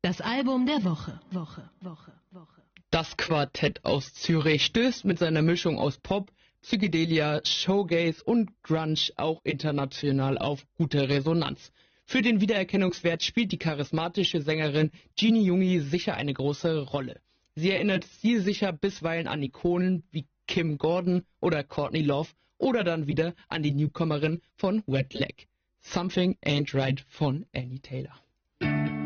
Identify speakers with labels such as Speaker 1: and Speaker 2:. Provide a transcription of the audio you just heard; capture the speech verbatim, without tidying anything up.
Speaker 1: Das Album der Woche, Woche, Woche, Woche.
Speaker 2: Das Quartett aus Zürich stößt mit seiner Mischung aus Pop, Psychedelia, Showgaze und Grunge auch international auf gute Resonanz. Für den Wiedererkennungswert spielt die charismatische Sängerin Jeannie Jungi sicher eine große Rolle. Sie erinnert stilsicher bisweilen an Ikonen wie Kim Gordon oder Courtney Love oder dann wieder an die Newcomerin von Wet Leg. Something Ain't Right von Annie Taylor.